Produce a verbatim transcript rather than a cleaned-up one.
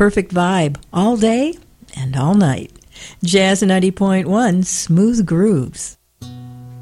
perfect vibe all day and all night. Jazz ninety point one, Smooth Grooves.